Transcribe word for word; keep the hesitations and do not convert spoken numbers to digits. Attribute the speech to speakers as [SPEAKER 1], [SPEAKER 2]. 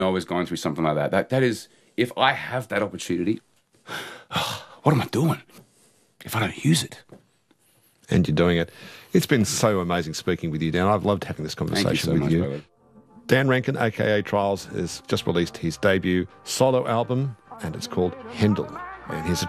[SPEAKER 1] always going through something like that. That that is, if I have that opportunity, what am I doing if I don't use it?
[SPEAKER 2] And you're doing it. It's been so amazing speaking with you, Dan. I've loved having this conversation
[SPEAKER 1] Thank you so
[SPEAKER 2] with
[SPEAKER 1] much,
[SPEAKER 2] you.
[SPEAKER 1] brother.
[SPEAKER 2] Dan Rankin, a k a. Trials, has just released his debut solo album, and it's called Hendel. And here's a